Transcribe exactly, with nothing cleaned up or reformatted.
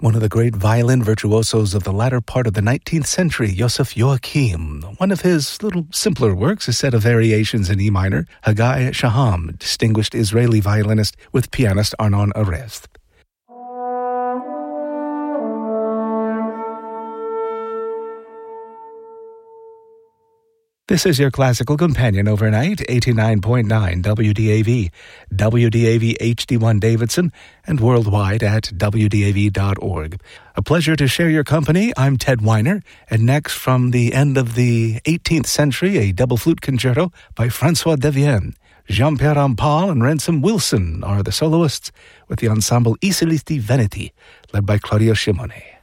one of the great violin virtuosos of the latter part of the nineteenth century, Yosef Joachim. One of his little simpler works, a set of variations in E minor, Hagai Shaham, distinguished Israeli violinist with pianist Arnon Arez. This is your classical companion overnight, eighty-nine point nine W D A V, W D A V H D one Davidson, and worldwide at W D A V dot org. A pleasure to share your company. I'm Ted Weiner, and next from the end of the eighteenth century, a double flute concerto by François Devienne. Jean-Pierre Rampal and Ransom Wilson are the soloists, with the ensemble I Solisti Veneti, led by Claudio Scimone.